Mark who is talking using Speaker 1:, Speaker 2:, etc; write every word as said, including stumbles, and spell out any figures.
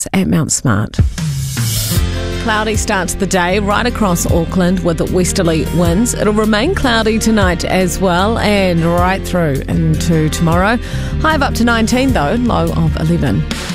Speaker 1: at Mount Smart. Cloudy starts the day right across Auckland with westerly winds. It'll remain cloudy tonight as well and right through into tomorrow. High of up to nineteen though, low of eleven.